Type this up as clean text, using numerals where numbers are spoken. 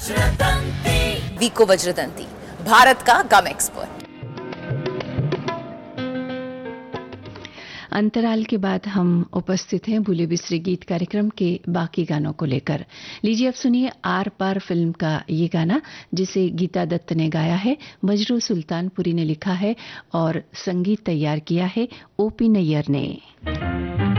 विको वज्रदंती, भारत का गम एक्सपर्ट। अंतराल के बाद हम उपस्थित हैं भूले बिसरे गीत कार्यक्रम के बाकी गानों को लेकर। लीजिए अब सुनिए आर पार फिल्म का ये गाना, जिसे गीता दत्त ने गाया है, मजरू सुल्तानपुरी ने लिखा है और संगीत तैयार किया है ओपी नैयर ने।